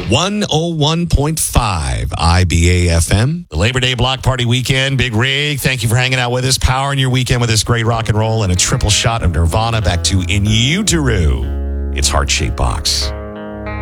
101.5 IBA FM. The Labor Day Block Party weekend. Big Rig, thank you for hanging out with us, powering your weekend with this great rock and roll and a triple shot of Nirvana back to In Utero. It's Heart-Shaped Box.